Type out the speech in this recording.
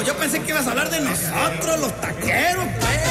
yo pensé que ibas a hablar de nosotros, los taqueros, pues.